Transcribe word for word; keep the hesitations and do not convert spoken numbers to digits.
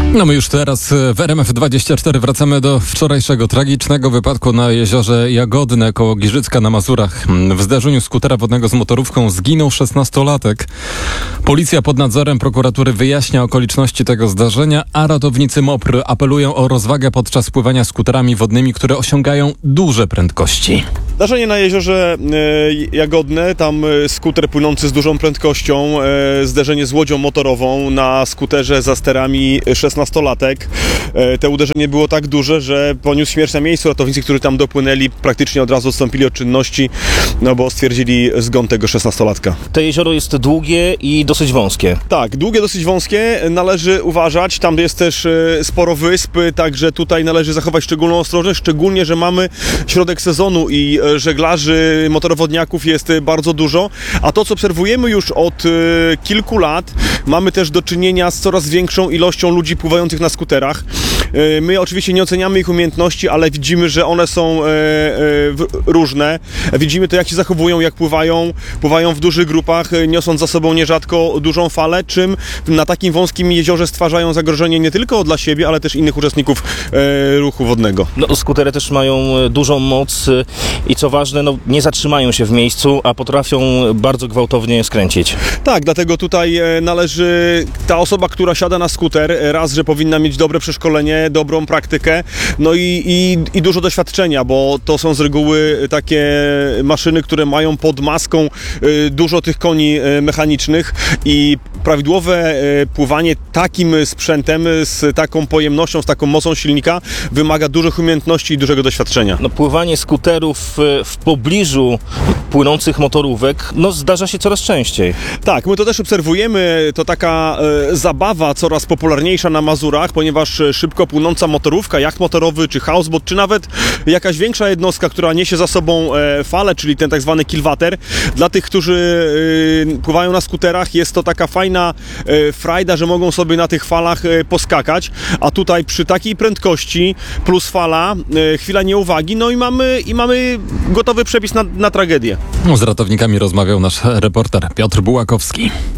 No my już teraz w R M F dwadzieścia cztery wracamy do wczorajszego tragicznego wypadku na jeziorze Jagodne koło Giżycka na Mazurach. W zdarzeniu skutera wodnego z motorówką zginął szesnastolatek. Policja pod nadzorem prokuratury wyjaśnia okoliczności tego zdarzenia, a ratownicy MOPR apelują o rozwagę podczas pływania skuterami wodnymi, które osiągają duże prędkości. Zdarzenie na jeziorze e, Jagodne, tam e, skuter płynący z dużą prędkością, e, zderzenie z łodzią motorową na skuterze za sterami szesnastolatek. E, te uderzenie było tak duże, że poniósł śmierć na miejscu. Ratownicy, którzy tam dopłynęli, praktycznie od razu odstąpili od czynności, no bo stwierdzili zgon tego szesnastolatka. To jezioro jest długie i dosyć wąskie. Tak, długie, dosyć wąskie, należy uważać, tam jest też e, sporo wysp, także tutaj należy zachować szczególną ostrożność, szczególnie, że mamy środek sezonu i e, żeglarzy, motorowodniaków jest bardzo dużo, a to, co obserwujemy już od e, kilku lat, mamy też do czynienia z coraz większą ilością ludzi pływających na skuterach. E, my oczywiście nie oceniamy ich umiejętności, ale widzimy, że one są e, e, różne. Widzimy to, jak się zachowują, jak pływają, pływają w dużych grupach, niosąc za sobą nierzadko dużą falę, czym na takim wąskim jeziorze stwarzają zagrożenie nie tylko dla siebie, ale też innych uczestników e, ruchu wodnego. No, skutery też mają dużą moc i co ważne, no, nie zatrzymają się w miejscu, a potrafią bardzo gwałtownie skręcić. Tak, dlatego tutaj należy ta osoba, która siada na skuter, raz, że powinna mieć dobre przeszkolenie, dobrą praktykę, no i, i, i dużo doświadczenia, bo to są z reguły takie maszyny, które mają pod maską dużo tych koni mechanicznych i prawidłowe pływanie takim sprzętem, z taką pojemnością, z taką mocą silnika wymaga dużych umiejętności i dużego doświadczenia. No, pływanie skuterów w pobliżu płynących motorówek, no zdarza się coraz częściej. Tak, my to też obserwujemy, to taka e, zabawa coraz popularniejsza na Mazurach, ponieważ szybko płynąca motorówka, jacht motorowy, czy houseboat, czy nawet jakaś większa jednostka, która niesie za sobą e, falę, czyli ten tak zwany kilwater, dla tych, którzy e, pływają na skuterach, jest to taka fajna e, frajda, że mogą sobie na tych falach e, poskakać, a tutaj przy takiej prędkości plus fala, e, chwila nieuwagi, no i mamy, i mamy gotowy przepis na, na tragedię. Z ratownikami rozmawiał nasz reporter Piotr Bułakowski.